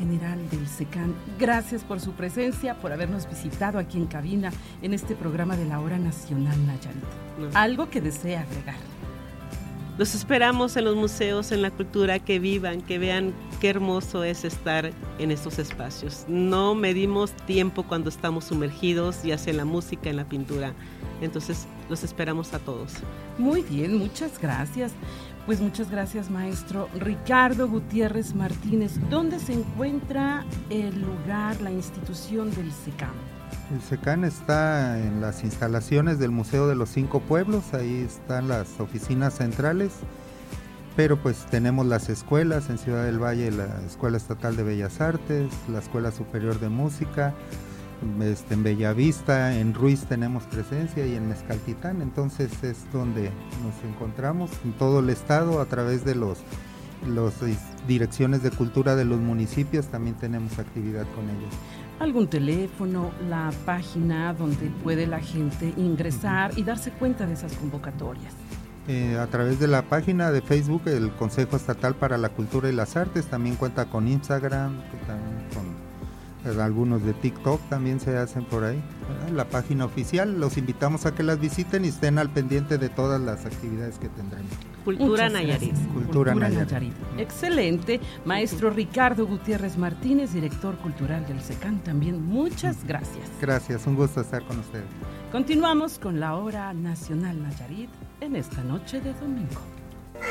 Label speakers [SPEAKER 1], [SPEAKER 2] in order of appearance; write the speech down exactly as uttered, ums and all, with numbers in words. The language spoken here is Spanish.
[SPEAKER 1] general del SECAN, gracias por su presencia, por habernos visitado aquí en cabina en este programa de la Hora Nacional Nayarit. No. ¿Algo que desea agregar?
[SPEAKER 2] Los esperamos en los museos, en la cultura, que vivan, que vean qué hermoso es estar en estos espacios. No medimos tiempo cuando estamos sumergidos, ya sea en la música, en la pintura. Entonces, los esperamos a todos.
[SPEAKER 1] Muy bien, muchas gracias. Pues muchas gracias, maestro Ricardo Gutiérrez Martínez. ¿Dónde se encuentra el lugar, la institución del SECAN?
[SPEAKER 3] El SECAN está en las instalaciones del Museo de los Cinco Pueblos, ahí están las oficinas centrales, pero pues tenemos las escuelas en Ciudad del Valle, la Escuela Estatal de Bellas Artes, la Escuela Superior de Música, este, en Bellavista, en Ruiz tenemos presencia y en Mezcaltitán, entonces es donde nos encontramos en todo el estado a través de los, los direcciones de cultura de los municipios, también tenemos actividad con ellos.
[SPEAKER 1] ¿Algún teléfono, la página donde puede la gente ingresar y darse cuenta de esas convocatorias?
[SPEAKER 3] Eh, a través de la página de Facebook, el Consejo Estatal para la Cultura y las Artes, también cuenta con Instagram, también con eh, algunos de TikTok también se hacen por ahí. Eh, la página oficial, los invitamos a que las visiten y estén al pendiente de todas las actividades que tendremos.
[SPEAKER 2] Cultura Nayarit.
[SPEAKER 3] Cultura, Cultura Nayarit.
[SPEAKER 1] Nayarit. Excelente. Maestro Ricardo Gutiérrez Martínez, director cultural del SECAN, también muchas gracias.
[SPEAKER 3] Gracias, un gusto estar con ustedes.
[SPEAKER 1] Continuamos con la Hora Nacional Nayarit en esta noche de domingo.